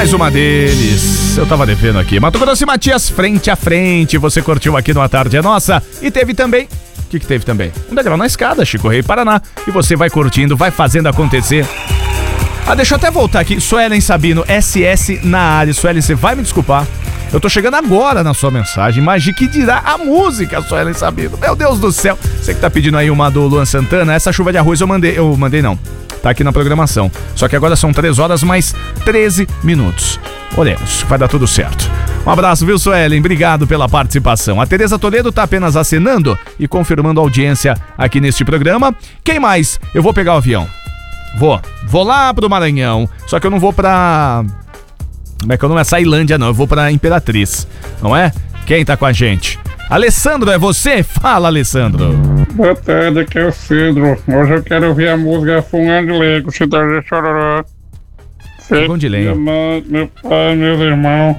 Mais uma deles. Eu tava devendo aqui. Mato Grosso e Matias, frente a frente. Você curtiu aqui no A Tarde é Nossa. E teve também... O que teve também? Um degrau na escada, Chico Rei, Paraná. E você vai curtindo, vai fazendo acontecer. Deixa eu até voltar aqui. Suelen Sabino, SS na área. Suelen, você vai me desculpar. Eu tô chegando agora na sua mensagem, mas de que dirá a música, Suelen Sabino? Meu Deus do céu. Você que tá pedindo aí uma do Luan Santana, essa chuva de arroz eu mandei não. Tá aqui na programação. Só que agora são 3 horas mais 13 minutos. Oremos, vai dar tudo certo. Um abraço, viu, Suelen? Obrigado pela participação. A Tereza Toledo tá apenas acenando e confirmando a audiência aqui neste programa. Quem mais? Eu vou pegar o avião. Vou lá pro Maranhão. Só que eu não vou pra... Como é que eu não é Sailândia, não. Eu vou pra Imperatriz, não é? Quem tá com a gente? Alessandro, é você? Fala, Alessandro. Boa tarde, aqui é o Cedro. Hoje eu quero ouvir a música Fungando de Lego, Cidade de Chororó. Fungando de Lego. Minha mãe, meu pai, meus irmãos.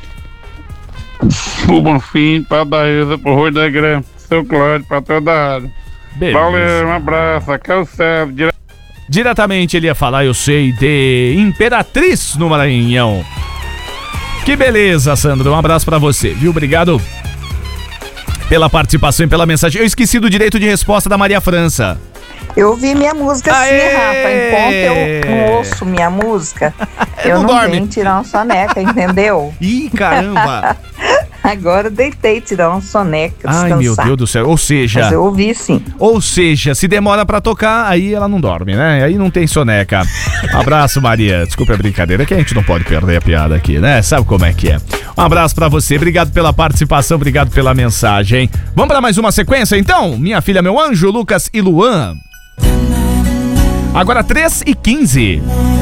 O Bonfim, para da Isa, pro Rui da Igreja, seu Cláudio, pra toda a área. Beleza. Valeu, um abraço, aqui é o Cedro. Diretamente ele ia falar, eu sei, de Imperatriz no Maranhão. Que beleza, Sandro. Um abraço pra você, viu? Obrigado pela participação e pela mensagem. Eu esqueci do direito de resposta da Maria França. Eu ouvi minha música sim, Rafa. Enquanto eu não ouço minha música, eu não venho tirar uma soneca, entendeu? Ih, caramba! Agora eu deitei tirar uma soneca, descansar. Ai, meu Deus do céu. Ou seja... Mas eu ouvi sim. Ou seja, se demora pra tocar, aí ela não dorme, né? Aí não tem soneca. Abraço, Maria. Desculpa a brincadeira, que a gente não pode perder a piada aqui, né? Sabe como é que é. Um abraço pra você. Obrigado pela participação, obrigado pela mensagem. Vamos pra mais uma sequência, então? Minha filha, meu anjo, Lucas e Luan. Agora 3h15.